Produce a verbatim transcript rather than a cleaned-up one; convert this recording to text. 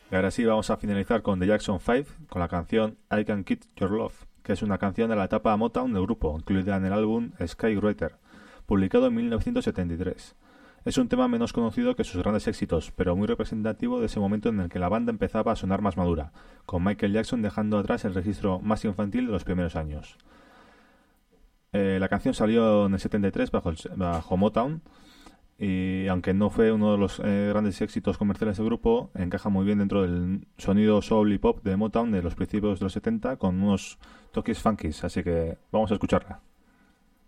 Y ahora sí, vamos a finalizar con The Jackson Five, con la canción I Can Keep Your Love, que es una canción de la etapa Motown del grupo, incluida en el álbum Skywriter, publicado en mil novecientos setenta y tres. Es un tema menos conocido que sus grandes éxitos, pero muy representativo de ese momento en el que la banda empezaba a sonar más madura, con Michael Jackson dejando atrás el registro más infantil de los primeros años. Eh, la canción salió en el setenta y tres bajo, el, bajo Motown, y aunque no fue uno de los eh, grandes éxitos comerciales del grupo, encaja muy bien dentro del sonido soul y pop de Motown de los principios de los setenta con unos toques funkies, así que vamos a escucharla.